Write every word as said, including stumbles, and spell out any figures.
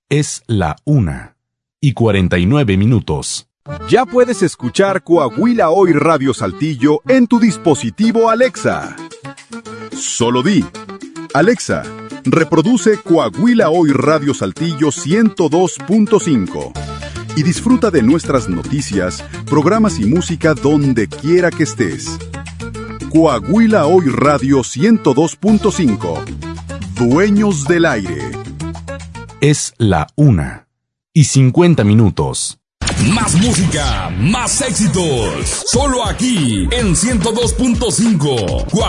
Es la una y cuarenta y nueve minutos. Ya puedes escuchar Coahuila Hoy Radio Saltillo en tu dispositivo Alexa. Solo di: Alexa, reproduce Coahuila Hoy Radio Saltillo ciento dos punto cinco y disfruta de nuestras noticias, programas y música donde quiera que estés. Coahuila Hoy Radio ciento dos punto cinco. Dueños del aire. Es la una y cincuenta minutos. Más música, más éxitos. Solo aquí en ciento dos punto cinco.